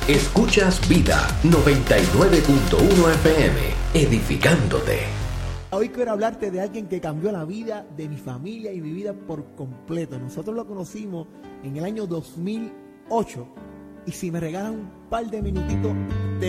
Escuchas Vida 99.1 FM, edificándote. Hoy quiero hablarte de alguien que cambió la vida de mi familia y mi vida por completo. Nosotros lo conocimos en el año 2008 y si me regalan un par de minutitos